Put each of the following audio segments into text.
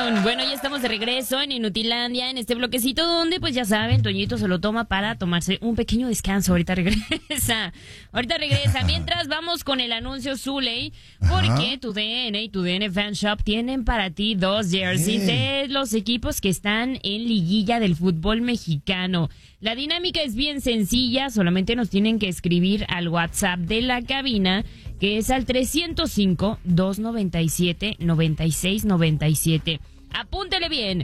Bueno, ya estamos de regreso en Inutilandia, en este bloquecito donde, pues ya saben, Toñito se lo toma para tomarse un pequeño descanso. Ahorita regresa. Mientras vamos con el anuncio, Zuley, porque tu DN y tu DN Fan Shop tienen para ti 2 jerseys de los equipos que están en liguilla del fútbol mexicano. La dinámica es bien sencilla, solamente nos tienen que escribir al WhatsApp de la cabina, que es al 305-297-9697. Apúntele bien,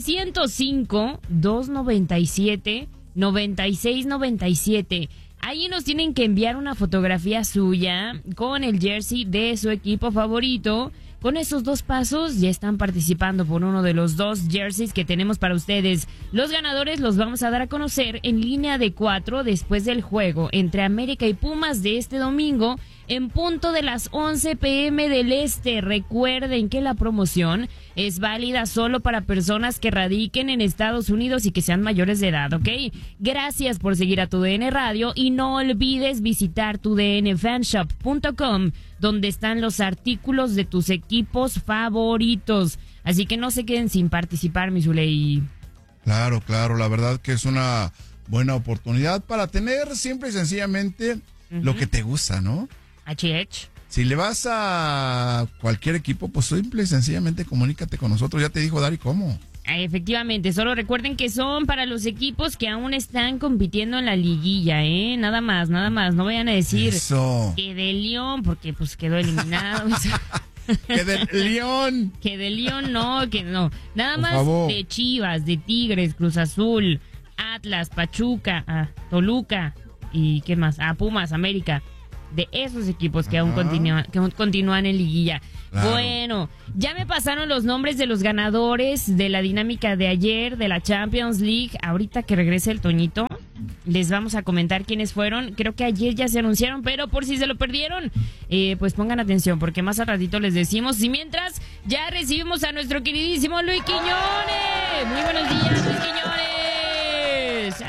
305-297-9697. Ahí nos tienen que enviar una fotografía suya con el jersey de su equipo favorito. Con esos 2 pasos ya están participando por uno de los 2 jerseys que tenemos para ustedes. Los ganadores los vamos a dar a conocer en línea de 4 después del juego entre América y Pumas de este domingo en punto de las 11 p.m. del Este. Recuerden que la promoción es válida solo para personas que radiquen en Estados Unidos y que sean mayores de edad, ¿ok? Gracias por seguir a Tu DN Radio y no olvides visitar tudnfanshop.com, donde están los artículos de tus equipos favoritos. Así que no se queden sin participar, mi Zuley. Claro, la verdad que es una buena oportunidad para tener simple y sencillamente lo que te gusta, ¿no? Si le vas a cualquier equipo, pues simple y sencillamente comunícate con nosotros. Ya te dijo Dari cómo. Efectivamente, solo recuerden que son para los equipos que aún están compitiendo en la liguilla, Nada más, no vayan a decir que de León, porque pues quedó eliminado. Que de León. Que de León no. Nada más de Chivas, de Tigres, Cruz Azul, Atlas, Pachuca, Toluca y ¿qué más? Pumas, América. De esos equipos que aún continúan en liguilla. Claro. Bueno, ya me pasaron los nombres de los ganadores de la dinámica de ayer de la Champions League. Ahorita que regrese el Toñito, les vamos a comentar quiénes fueron. Creo que ayer ya se anunciaron, pero por si se lo perdieron, pues pongan atención, porque más al ratito les decimos. Y mientras, ya recibimos a nuestro queridísimo Luis Quiñones. Muy buenos días, Luis Quiñones.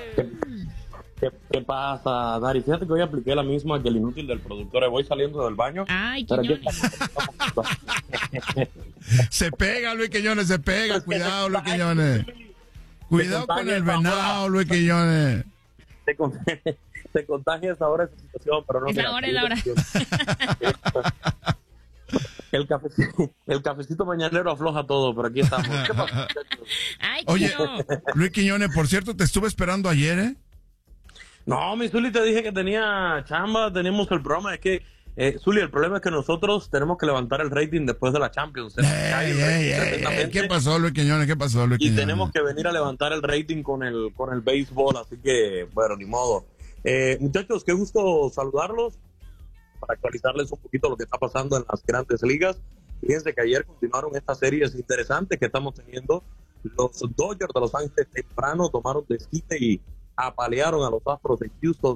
¿Qué pasa, Dari? Fíjate que hoy apliqué la misma que el inútil del productor. Voy saliendo del baño. Ay, Quiñones. Se pega, Luis Quiñones, se pega. Cuidado, Luis Quiñones. Cuidado con el venado, Luis Quiñones. Se contagia esa hora esa situación, pero no. Es la hora. El cafecito mañanero afloja todo, pero aquí estamos. ¿Qué pasa? Ay, oye, Luis Quiñones, por cierto, te estuve esperando ayer, No, mi Zuli, te dije que tenía chamba, tenemos el programa. Es que, Zuli, el problema es que nosotros tenemos que levantar el rating después de la Champions. ¿Qué pasó, Luis Quiñones? Y tenemos que venir a levantar el rating con el béisbol, así que, bueno, ni modo. Muchachos, qué gusto saludarlos para actualizarles un poquito lo que está pasando en las grandes ligas. Fíjense que ayer continuaron estas series interesantes que estamos teniendo. Los Dodgers de Los Ángeles temprano tomaron desquite y apalearon a los Astros de Houston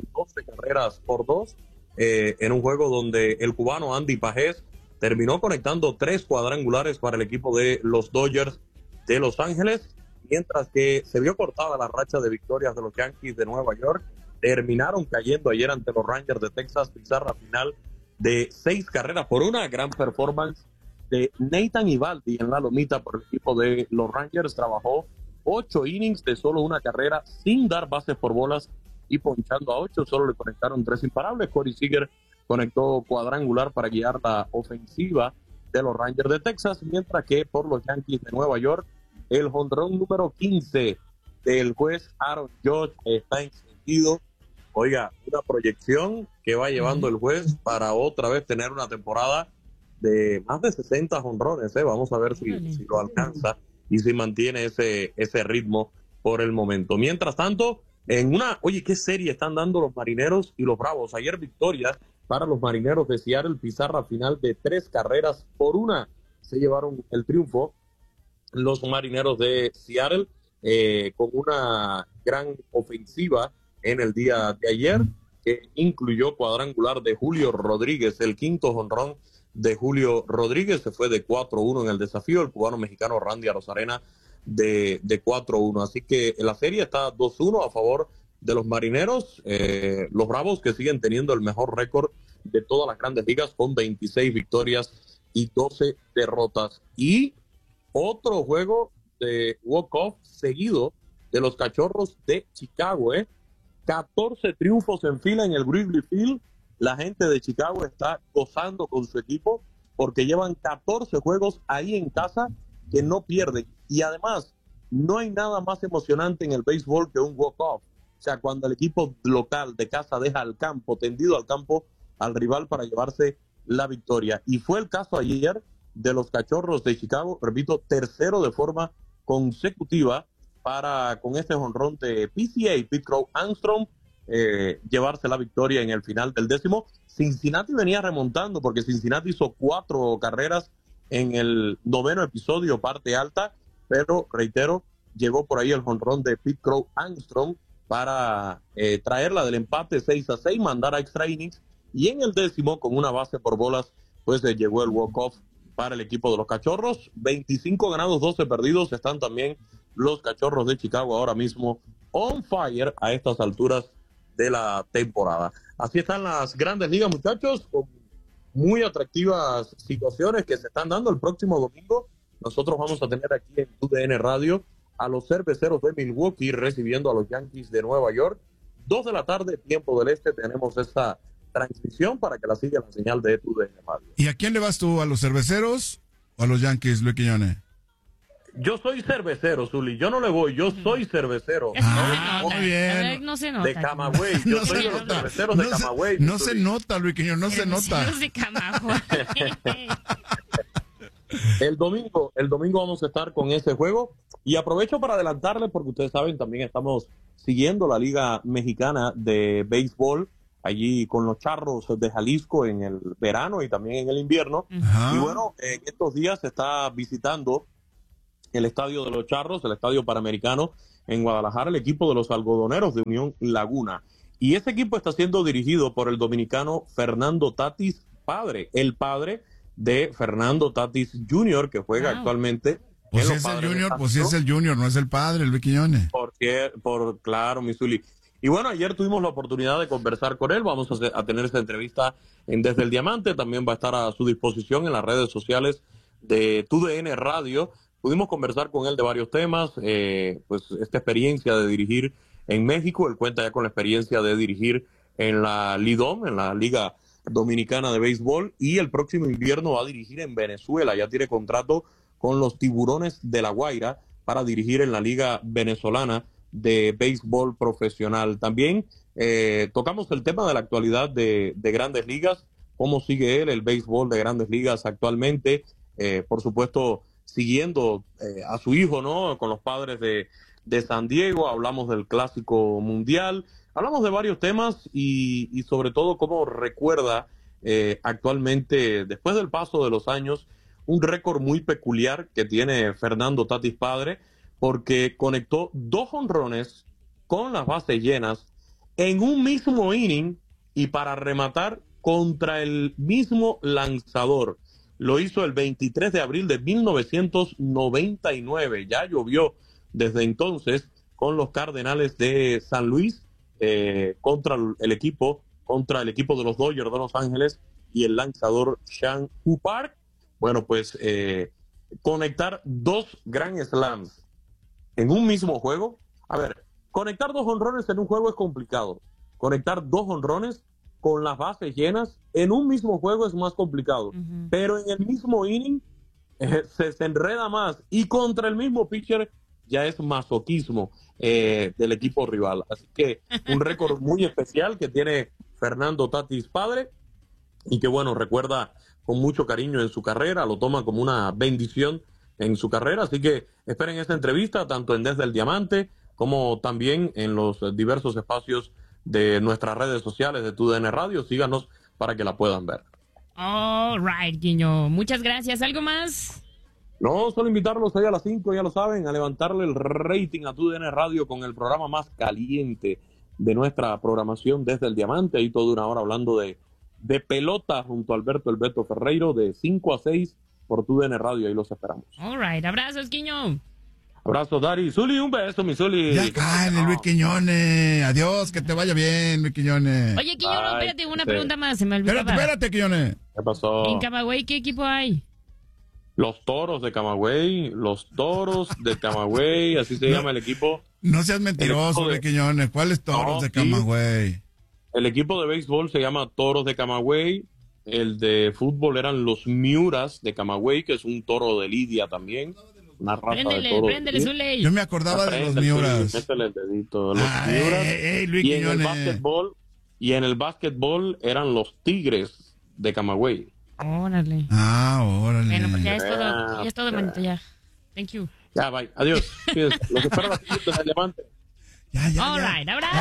12-2 en un juego donde el cubano Andy Pajés terminó conectando 3 cuadrangulares para el equipo de los Dodgers de Los Ángeles, mientras que se vio cortada la racha de victorias de los Yankees de Nueva York. Terminaron cayendo ayer ante los Rangers de Texas, pizarra final de 6 carreras por una gran performance de Nathan Eovaldi en la lomita por el equipo de los Rangers. Trabajó 8 innings de solo una carrera sin dar bases por bolas y ponchando a 8, solo le conectaron 3 imparables. Corey Seager conectó cuadrangular para guiar la ofensiva de los Rangers de Texas, mientras que por los Yankees de Nueva York, el jonrón número 15 del juez Aaron Judge está encendido. Oiga, una proyección que va llevando el juez para otra vez tener una temporada de más de 60 jonrones. Vamos a ver si lo alcanza y si mantiene ese ritmo por el momento. Mientras tanto, ¿qué serie están dando los Marineros y los Bravos? Ayer victoria para los Marineros de Seattle, pizarra final de 3 carreras por una. Se llevaron el triunfo los Marineros de Seattle con una gran ofensiva en el día de ayer, que incluyó cuadrangular de Julio Rodríguez, el 5º jonrón de Julio Rodríguez. Se fue de 4-1 en el desafío, el cubano mexicano Randy Arozarena de 4-1. Así que la serie está 2-1 a favor de los Marineros. Los Bravos, que siguen teniendo el mejor récord de todas las grandes ligas, con 26 victorias y 12 derrotas. Y otro juego de walk-off seguido de los Cachorros de Chicago, 14 triunfos en fila en el Wrigley Field. La gente de Chicago está gozando con su equipo porque llevan 14 juegos ahí en casa que no pierden. Y además, no hay nada más emocionante en el béisbol que un walk-off. O sea, cuando el equipo local de casa deja al campo, tendido al campo, al rival para llevarse la victoria. Y fue el caso ayer de los Cachorros de Chicago, repito, tercero de forma consecutiva para, con este jonrón de PCA, Pete Crow Armstrong, llevarse la victoria en el final del 10º. Cincinnati venía remontando porque Cincinnati hizo 4 carreras en el 9º episodio, parte alta, pero reitero, llegó por ahí el jonrón de Pete Crow Armstrong para traerla del empate 6-6, mandar a extra innings, y en el 10º, con una base por bolas, pues llegó el walk-off para el equipo de los Cachorros. 25 ganados, 12 perdidos. Están también los Cachorros de Chicago ahora mismo on fire a estas alturas de la temporada. Así están las grandes ligas, muchachos, con muy atractivas situaciones que se están dando. El próximo domingo nosotros vamos a tener aquí en TUDN Radio a los Cerveceros de Milwaukee recibiendo a los Yankees de Nueva York. 2 de la tarde, tiempo del este, tenemos esta transmisión para que la siga la señal de TUDN Radio. ¿Y a quién le vas tú? ¿A los Cerveceros o a los Yankees, Luis Quiñones? Yo soy cervecero, Zuli. Yo no le voy, yo soy cervecero. Muy bien. No se nota. De Camagüey. Yo No soy se de los nota. cerveceros de Camagüey. No se nota, Luis Quiñones, no se nota. De Camagüey. El domingo vamos a estar con ese juego. Y aprovecho para adelantarles, porque ustedes saben, también estamos siguiendo la Liga Mexicana de Béisbol, allí con los Charros de Jalisco en el verano y también en el invierno. Ajá. Y bueno, en estos días se está visitando el estadio de los Charros, el estadio Panamericano en Guadalajara, el equipo de los Algodoneros de Unión Laguna. Y ese equipo está siendo dirigido por el dominicano Fernando Tatis padre, el padre de Fernando Tatis Jr., que juega actualmente. Pues es el Junior, pues sí es el Junior, no es el padre, Luis Quiñones. Claro, Misuli. Y bueno, ayer tuvimos la oportunidad de conversar con él. Vamos a tener esta entrevista en Desde el Diamante. También va a estar a su disposición en las redes sociales de TUDN Radio. Pudimos conversar con él de varios temas, pues esta experiencia de dirigir en México. Él cuenta ya con la experiencia de dirigir en la LIDOM, en la Liga Dominicana de Béisbol, y el próximo invierno va a dirigir en Venezuela. Ya tiene contrato con los Tiburones de La Guaira para dirigir en la Liga Venezolana de Béisbol Profesional. También tocamos el tema de la actualidad de Grandes Ligas, cómo sigue él el béisbol de Grandes Ligas actualmente, por supuesto siguiendo a su hijo, ¿no? Con los Padres de San Diego. Hablamos del Clásico Mundial, hablamos de varios temas y sobre todo cómo recuerda actualmente, después del paso de los años, un récord muy peculiar que tiene Fernando Tatis padre, porque conectó 2 jonrones con las bases llenas en un mismo inning y para rematar contra el mismo lanzador. Lo hizo el 23 de abril de 1999. Ya llovió desde entonces con los Cardenales de San Luis contra el equipo de los Dodgers de Los Ángeles y el lanzador Sean-Hoo Park. Bueno, pues conectar 2 Grand Slams en un mismo juego. A ver, conectar 2 jonrones en un juego es complicado. Conectar 2 jonrones con las bases llenas en un mismo juego es más complicado. Pero en el mismo inning se enreda más. Y contra el mismo pitcher ya es masoquismo del equipo rival. Así que un récord muy especial que tiene Fernando Tatis padre y que, bueno, recuerda con mucho cariño en su carrera, lo toma como una bendición en su carrera. Así que esperen esta entrevista tanto en Desde el Diamante como también en los diversos espacios de nuestras redes sociales de TUDN Radio. Síganos para que la puedan ver. All right, Quiño. Muchas gracias. ¿Algo más? No, solo invitarlos hoy a las 5, ya lo saben, a levantarle el rating a TUDN Radio con el programa más caliente de nuestra programación Desde el Diamante. Ahí toda una hora hablando de pelota junto a Alberto El Beto Ferreiro de 5 a 6 por TUDN Radio. Ahí los esperamos. All right. Abrazos, Quiño. Abrazos, Dari. Zuli, un beso, mi Zuli. Ya cállate, Luis Quiñones. Adiós, que te vaya bien, Luis Quiñones. Oye, Quiño, no, espérate, una pregunta más. Se me olvidó. Espérate, Quiñones. ¿Qué pasó? En Camagüey, ¿qué equipo hay? Los Toros de Camagüey, así se llama el equipo. No seas mentiroso, Quiñones. ¿Cuáles Toros de Camagüey? El equipo de béisbol se llama Toros de Camagüey. El de fútbol eran los Miuras de Camagüey, que es un toro de lidia también. Una raza de toros. Préndele su ley. Yo me acordaba de los Miuras. Métele el dedito. Los Miuras. Y en el básquetbol eran los Tigres de Camagüey. Órale. Órale. Bueno, pues ya es todo, manito, ya. Thank you. Ya, bye. Adiós. Los espero la siguiente de Levante. Ya. All right, abrazo.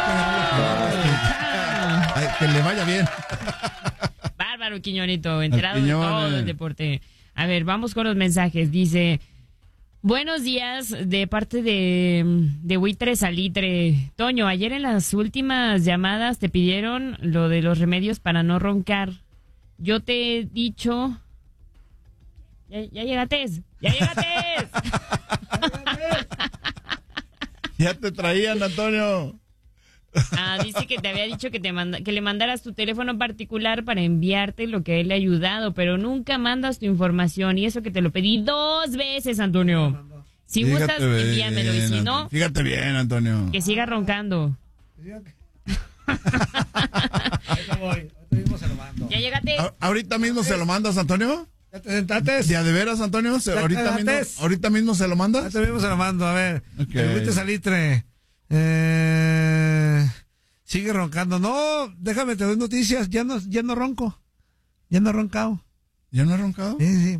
Que le vaya bien. Bárbaro, Quiñonito, enterado de todo el deporte. A ver, vamos con los mensajes. Dice, buenos días de parte de Buitre Salitre. Toño, ayer en las últimas llamadas te pidieron lo de los remedios para no roncar. Yo te he dicho... Ya llegates. Ya te traían, Antonio. Dice que te había dicho que le mandaras tu teléfono particular para enviarte lo que él le ha ayudado, pero nunca mandas tu información, y eso que te lo pedí 2 veces, Antonio. Si gustas, envíamelo, y si no... Fíjate bien, Antonio. Que siga roncando. Ahorita mismo se lo mando. Ya llegaste. ¿Ahorita mismo se lo mandas, Antonio? ¿Ya te sentaste? ¿Ya de veras, Antonio? ¿Ahorita mismo se lo mandas? Ahorita mismo se lo mando, a ver. Okay. El Buitre Salitre. Sigue roncando. No, déjame, te doy noticias. Ya no ronco. Ya no he roncado. ¿Ya no he roncado? Sí.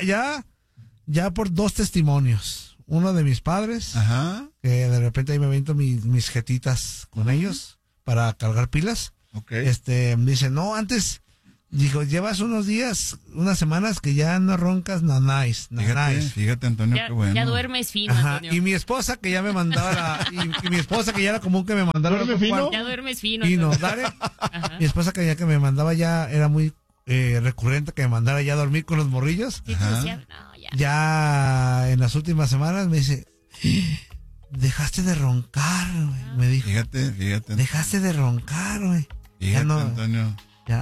Ya por 2 testimonios. Uno de mis padres. Ajá. Que de repente ahí me aviento mis jetitas con ellos para cargar pilas. Okay. Me dice, no, antes... Dijo, llevas unas semanas que ya no roncas nanáis. Fíjate, Antonio, qué bueno. Ya duermes fino, Antonio. Y mi esposa que ya me mandaba y mi esposa que ya era común que me mandara... ¿Duerme fino? Ya duermes fino. Fino, dale. Mi esposa que me mandaba ya era muy recurrente que me mandara ya a dormir con los morrillos. Sí, decía, no, ya en las últimas semanas me dice, dejaste de roncar, güey. Me dijo. Fíjate. Dejaste de roncar, güey. Fíjate, no, Antonio.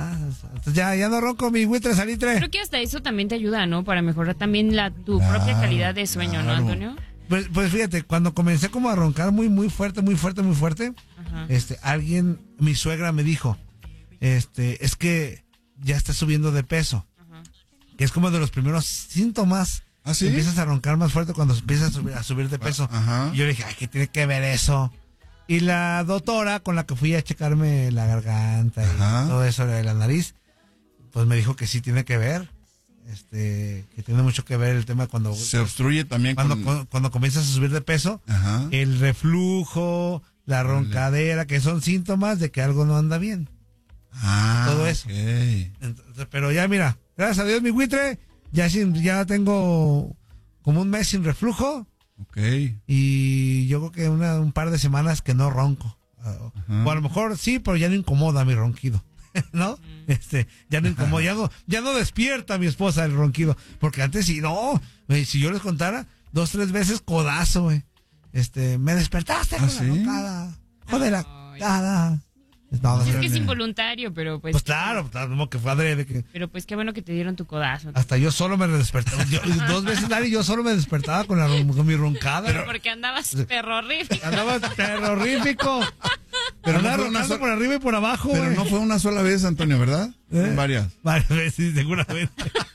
Ya no ronco mi Buitre Salitre. Creo que hasta eso también te ayuda, ¿no? Para mejorar también tu propia calidad de sueño, ¿no, Antonio? Pues fíjate, cuando comencé como a roncar muy fuerte, ajá, mi suegra me dijo, es que ya estás subiendo de peso. Ajá. Que es como de los primeros síntomas. ¿Ah, sí? Empiezas a roncar más fuerte cuando empiezas a subir de peso. Ajá. Y yo le dije, ¿qué tiene que ver eso? Y la doctora con la que fui a checarme la garganta y todo eso de la nariz, pues me dijo que sí tiene que ver, que tiene mucho que ver el tema cuando... Se obstruye también cuando comienzas a subir de peso, ajá, el reflujo, la roncadera, que son síntomas de que algo no anda bien. Todo eso. Okay. Entonces, pero ya mira, gracias a Dios mi Buitre, ya tengo como 1 mes sin reflujo. Okay. Y yo creo que un par de semanas que no ronco. O a lo mejor sí, pero ya no incomoda mi ronquido. ¿No? Ya no incomoda, ya no despierta a mi esposa el ronquido. Porque antes si yo les contara 2, 3 veces codazo, güey. Me despertaste con la roncada. Joder, nada. No, es que es involuntario, pero pues... Pues claro, como que fue adrede. Pero pues qué bueno que te dieron tu codazo. Hasta yo solo me despertaba. 2 veces, Dari, yo solo me despertaba con mi roncada. Pero porque andabas terrorífico. Andabas terrorífico. Pero andaba roncando por arriba y por abajo, Pero wey. No fue una sola vez, Antonio, ¿verdad? Varias veces, sí, seguramente.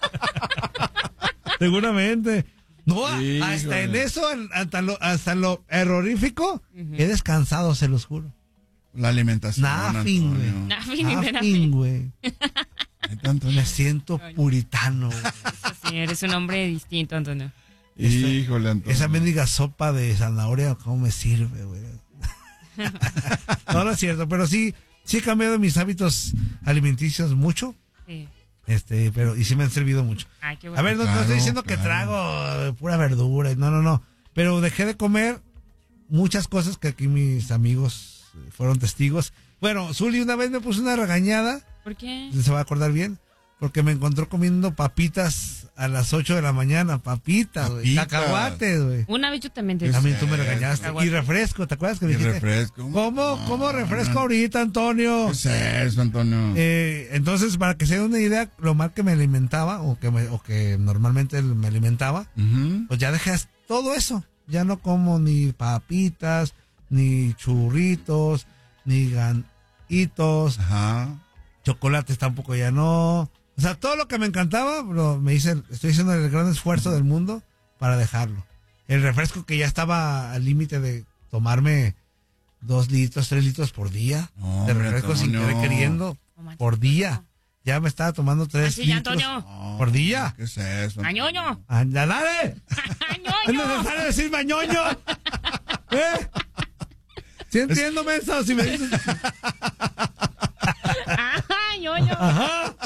Seguramente. No, hasta en eso, hasta en lo errorífico, he descansado, se los juro. La alimentación. Nothing, güey. Me siento puritano. Eso sí, eres un hombre distinto, Antonio. Híjole, Antonio. Esa mendiga sopa de zanahoria, ¿cómo me sirve, güey? No es cierto, pero sí he cambiado mis hábitos alimenticios mucho. Sí. Pero sí me han servido mucho. Ay, qué bueno. A ver, no estoy diciendo que trago pura verdura, no. Pero dejé de comer muchas cosas que aquí mis amigos fueron testigos. Bueno, Zuli una vez me puso una regañada. ¿Por qué? Se va a acordar bien. porque me encontró comiendo papitas a las 8 de la mañana. Papitas, güey. Cacahuates, güey. Una vez yo también te También tú me regañaste. Y refresco, ¿te acuerdas que me dijiste? Refresco. ¿Cómo refresco ahorita, Antonio? ¿Qué es eso, Antonio? Entonces, para que se den una idea, lo mal que me alimentaba, o que normalmente me alimentaba, pues ya dejé todo eso. Ya no como ni papitas, ni churritos, ni ganitos, chocolates tampoco ya no. O sea, todo lo que me encantaba, estoy haciendo el gran esfuerzo del mundo para dejarlo. El refresco que ya estaba al límite de tomarme 2 litros, 3 litros por día de refresco sin querer queriendo, por día. Ya me estaba tomando 3 litros por día. ¿Qué es eso? ¡Añoño! ¡Anda, dale! ¿Es necesario decir mañoño? ¿Eh? ¿Sí entiendo, mensa? Si me dices... ¡Ajá, ñoño! Ajá.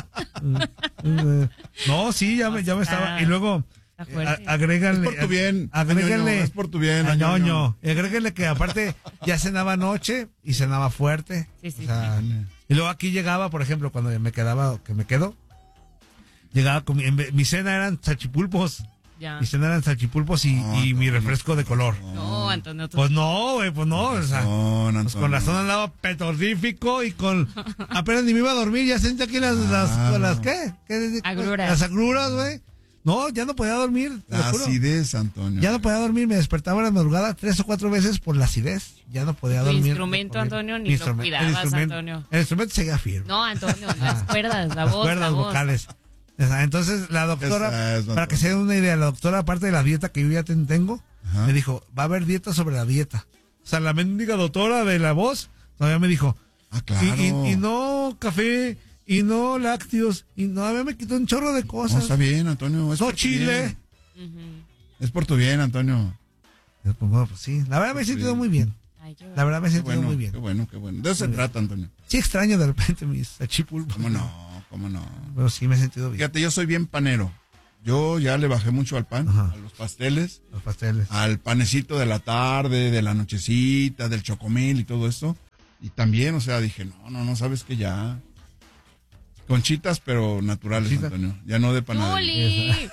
No, sí, ya me estaba... Y luego... agrégale... Es por tu bien. Agrégale... Es por tu bien, ñoño. Y agrégale que aparte ya cenaba anoche y cenaba fuerte. Sí, sí. O sea, y luego aquí llegaba, por ejemplo, cuando me quedo, llegaba con mi cena eran salchipulpos. Ya. Mi cena eran salchipulpos y mi refresco de color. No, Antonio. Pues no, güey, pues no. O sea, pues con razón andaba petorrífico y apenas ni me iba a dormir, ya sentí aquí las ¿qué? Agruras. Las agruras, güey. No, ya no podía dormir. La acidez, Antonio. Ya no podía dormir, me despertaba a la madrugada 3 o 4 veces por la acidez. Ya no podía dormir. Tu instrumento, Antonio, ni lo cuidabas, Antonio. El instrumento seguía firme. No, Antonio, las cuerdas, la voz. Las vocales. Entonces, la doctora, para que se den una idea, la doctora, aparte de la dieta que yo ya tengo, me dijo, va a haber dieta sobre la dieta. O sea, la mendiga doctora de la voz todavía me dijo, claro. y no café, y no lácteos, y no, a mí me quitó un chorro de cosas. No, está bien, Antonio. No chile. Es por tu bien, Antonio. Pues sí, la verdad me he sentido muy bien. La verdad me he sentido muy bien. Qué bueno. De eso se trata, Antonio. Sí extraño de repente mis salchipulpos. ¿Cómo no? Pero sí me he sentido bien. Fíjate, yo soy bien panero. Yo ya le bajé mucho al pan, a los pasteles. Al panecito de la tarde, de la nochecita, del chocomil y todo esto. Y también, o sea, dije, no, sabes que ya... Conchitas, pero naturales, Antonio. Ya no de panadería. ¡Ay,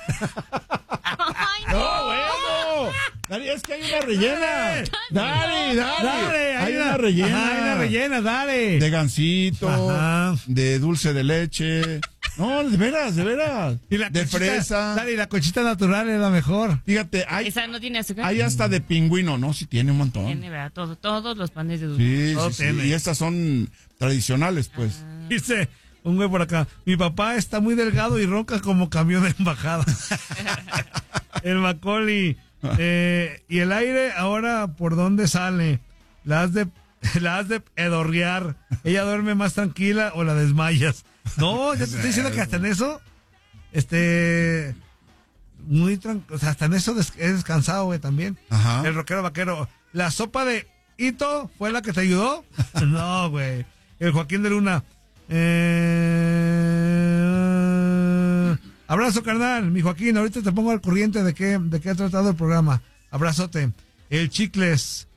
no, bueno! Dale, es que hay una rellena. Dale. Hay una rellena. Dale. De gansito, de dulce de leche. No, de veras. Y la de conchita, fresa. Dale, y la conchita natural es la mejor. Fíjate, ¿esa no tiene azúcar? Hay hasta de pingüino, ¿no? Sí tiene un montón. Tiene, ¿verdad? Todos los panes de dulce. Sí. Y estas son tradicionales, pues. Dice un güey por acá, mi papá está muy delgado y ronca como camión de embajada. El Macaulay. Y el aire ahora, ¿por dónde sale? La has de edorrear. Ella duerme más tranquila o la desmayas. No, ya te estoy diciendo que hasta en eso, muy tranquilo, o sea, hasta en eso he descansado, güey, también. Ajá. El rockero vaquero. ¿La sopa de Ito fue la que te ayudó? No, güey. El Joaquín de Luna. Abrazo, carnal, mi Joaquín. Ahorita te pongo al corriente de qué ha tratado el programa. Abrazote. El Chicles.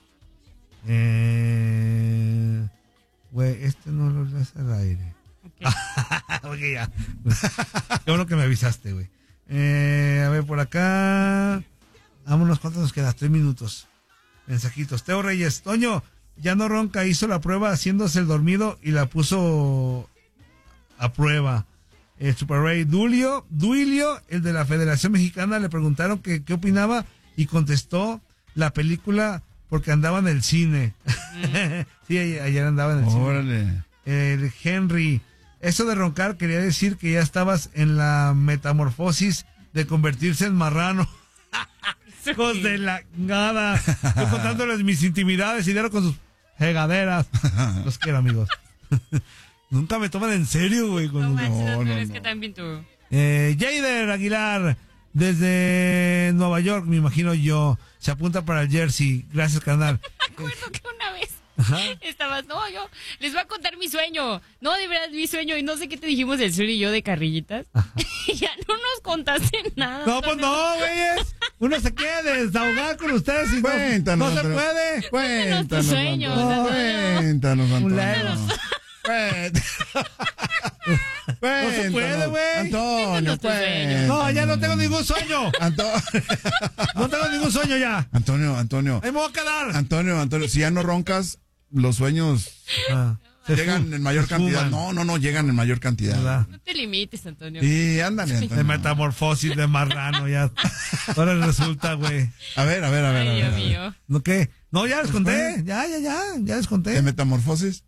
Güey, no lo hace al aire. Okay, ya. Qué bueno que me avisaste, güey. A ver, por acá. Vámonos, ¿cuántos nos queda? 3 minutos. Mensajitos. Teo Reyes. Toño, ya no ronca, hizo la prueba haciéndose el dormido y la puso a prueba. El Super Ray Duilio, el de la Federación Mexicana, le preguntaron qué opinaba y contestó la película porque andaba en el cine. Sí, ayer andaba en el cine. El Henry, eso de roncar quería decir que ya estabas en la metamorfosis de convertirse en marrano. Hijos de la nada. Estoy contándoles mis intimidades y con sus regaderas. Los quiero, amigos. Nunca me toman en serio, güey. No, es que también tú. Jader Aguilar, desde Nueva York, me imagino yo, se apunta para el jersey. Gracias, carnal. Recuerdo que una vez estabas, yo les voy a contar mi sueño. No, de verdad, mi sueño. Y no sé qué te dijimos el sur y yo de carrillitas. Ya no nos contaste nada. No, pues no, güeyes. Uno se quiere desahogar con ustedes y cuéntanos, no se puede. Cuéntanos tus sueños. Cuéntanos, Antonio. Cuéntanos. No se puede, güey. Antonio, pues. No, ya no tengo ningún sueño. No tengo ningún sueño ya. Antonio. Ahí me voy a quedar. Antonio, si ya no roncas, los sueños llegan en mayor cantidad. No, llegan en mayor cantidad. ¿Verdad? No te limites, Antonio. Sí, ándale, Antonio. De metamorfosis de marrano ya. Ahora resulta, güey. A ver. Ay, Dios mío. ¿No qué? No, ya les conté. Ya les conté. ¿De metamorfosis?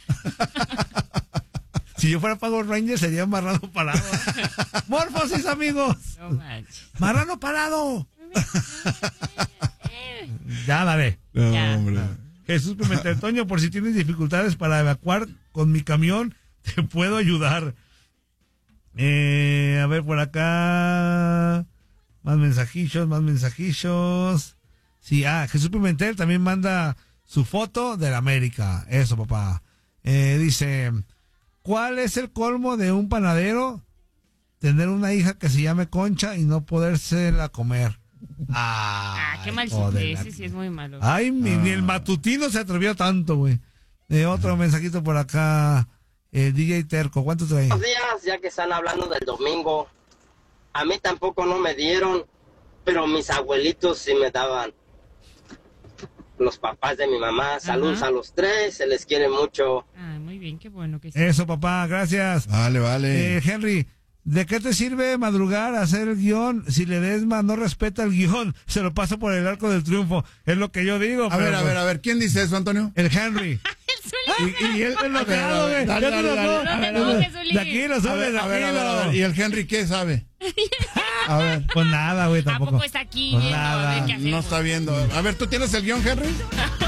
Si yo fuera Power Ranger sería marrano parado. Morfosis, amigos. No manches. Marrano parado. Ya, dale. No, Ya. hombre. Jesús Pimentel, Toño, por si tienes dificultades para evacuar con mi camión, te puedo ayudar. A ver, por acá. Más mensajillos. Sí, Jesús Pimentel también manda su foto de la América. Eso, papá. Dice, ¿cuál es el colmo de un panadero? Tener una hija que se llame Concha y no podérsela comer. Qué mal chiste, ese sí es muy malo. Ay, ni el matutino se atrevió tanto, güey. Otro mensajito por acá. DJ Terco, ¿cuánto trae? Buenos días, ya que están hablando del domingo. A mí tampoco no me dieron, pero mis abuelitos sí me daban. Los papás de mi mamá, saludos a los tres, se les quiere mucho. Muy bien, qué bueno que sí. Eso, papá, gracias. Vale. Henry, ¿de qué te sirve madrugar a hacer el guión si Ledesma no respeta el guión? Se lo pasa por el arco del triunfo. Es lo que yo digo. A ver. ¿Quién dice eso, Antonio? El Henry. Y él enojado, güey. De aquí lo sabes, de aquí. ¿Y el Henry qué sabe? A ver. Pues nada, güey, tampoco. Tampoco está aquí Pues viendo, nada. a ver qué hacemos. No está viendo. A ver, ¿tú tienes el guión, Henry?